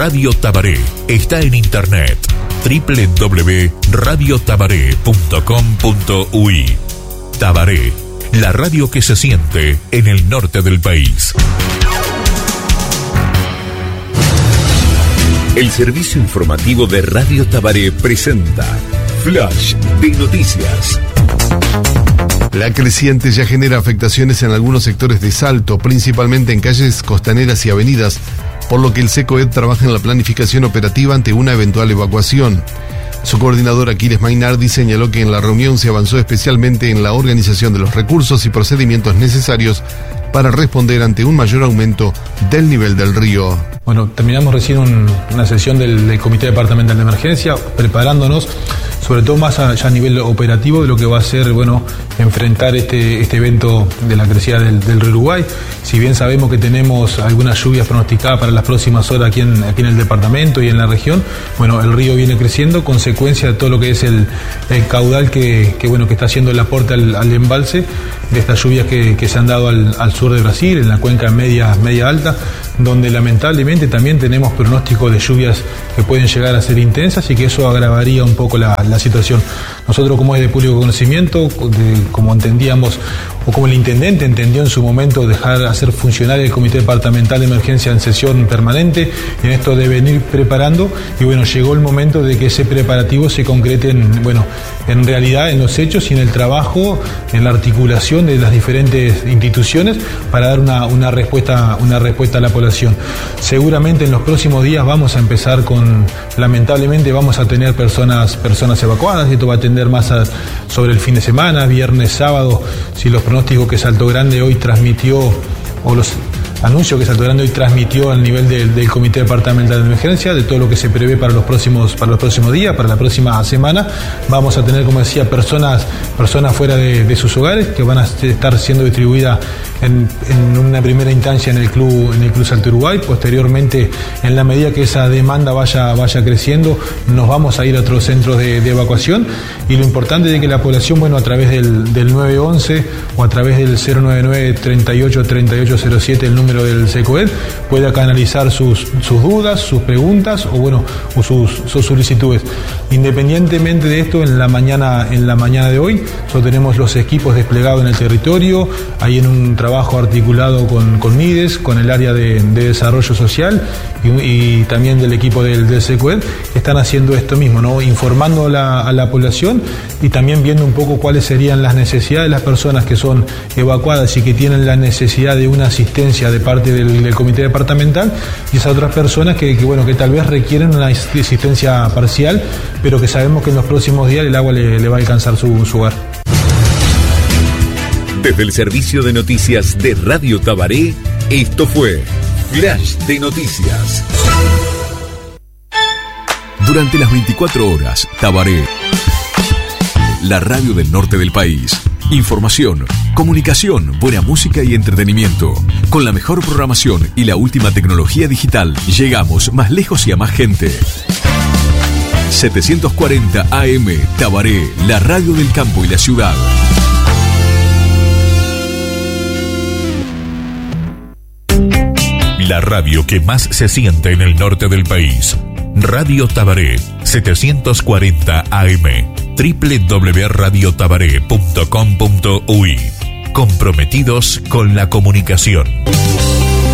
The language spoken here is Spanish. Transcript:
Radio Tabaré está en internet www.radiotabaré.com.uy. Tabaré, la radio que se siente en el norte del país. El servicio informativo de Radio Tabaré presenta Flash de Noticias. La creciente ya genera afectaciones en algunos sectores de Salto, principalmente en calles costaneras y avenidas, por lo que el SECOED trabaja en la planificación operativa ante una eventual evacuación. Su coordinador Aquiles Mainardi señaló que en la reunión se avanzó especialmente en la organización de los recursos y procedimientos necesarios para responder ante un mayor aumento del nivel del río. Bueno, terminamos recién una sesión del Comité Departamental de Emergencia, preparándonos sobre todo más allá a nivel operativo de lo que va a ser, enfrentar este evento de la crecida del río Uruguay. Si bien sabemos que tenemos algunas lluvias pronosticadas para las próximas horas aquí en el departamento y en la región, el río viene creciendo, consecuencia de todo lo que es el caudal que está haciendo el aporte al embalse de estas lluvias que se han dado al sur de Brasil, en la cuenca media alta, donde lamentablemente también tenemos pronóstico de lluvias que pueden llegar a ser intensas y que eso agravaría un poco la situación. Nosotros, como es de público conocimiento, como entendíamos, o como el intendente entendió en su momento, hacer funcionar el Comité Departamental de Emergencia en sesión permanente, y en esto de venir preparando, y llegó el momento de que ese preparativo se concrete en realidad, en los hechos y en el trabajo, en la articulación de las diferentes instituciones para dar una respuesta a la población. Seguramente en los próximos días vamos a empezar lamentablemente vamos a tener personas evacuadas, y esto va a tender más sobre el fin de semana, viernes, sábado, si los pronósticos que Salto Grande hoy transmitió, o los anuncios que Salto Grande hoy transmitió al nivel del Comité Departamental de Emergencia, de todo lo que se prevé para los próximos días, para la próxima semana, vamos a tener, como decía, personas fuera de sus hogares, que van a estar siendo distribuidas en una primera instancia en el club Salto Uruguay. Posteriormente, en la medida que esa demanda vaya creciendo, nos vamos a ir a otros centros de evacuación, y lo importante es que la población, a través del 911 o a través del 099 38 3807, el número del SECOED, pueda canalizar sus dudas, sus preguntas o sus solicitudes. Independientemente de esto, en la mañana de hoy, nosotros tenemos los equipos desplegados en el territorio, ahí en un trabajo articulado con MIDES, con el área de desarrollo social y también del equipo del SECOED, que están haciendo esto mismo, informando a la población y también viendo un poco cuáles serían las necesidades de las personas que son evacuadas y que tienen la necesidad de una asistencia de parte del Comité Departamental, y esas otras personas que tal vez requieren una asistencia parcial, pero que sabemos que en los próximos días el agua le va a alcanzar su hogar. Desde el servicio de noticias de Radio Tabaré, esto fue Flash de Noticias. Durante las 24 horas, Tabaré, la radio del norte del país. Información, comunicación, buena música y entretenimiento. Con la mejor programación y la última tecnología digital, llegamos más lejos y a más gente. 740 AM, Tabaré, la radio del campo y la ciudad. La radio que más se siente en el norte del país. Radio Tabaré, 740 AM, www.radiotabaré.com.uy. Comprometidos con la comunicación.